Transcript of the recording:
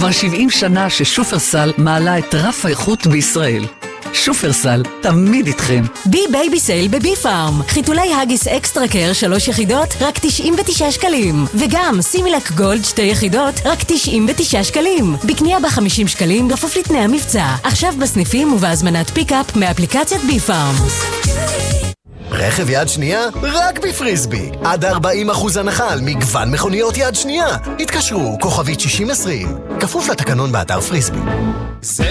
כבר 70 שנה ששופרסל מעלה את רף האיכות בישראל. שופרסל, תמיד איתכם. בי בייבי סייל בבי פארם. חיתולי הגיס אקסטרה קר 3 יחידות, רק 99 שקלים. וגם סימילק גולד 2 יחידות, רק 99 שקלים. בקנייה ב50 שקלים, כפוף לתנאי המבצע. עכשיו בסניפים ובהזמנת פיקאפ מאפליקציית בי פארם. רכב יד שנייה? רק בפריסבי. עד 40% הנחה על מגוון מכוניות יד שנייה. התקשרו, כוכבית 6020. כפוף לתקנון באתר פריסבי.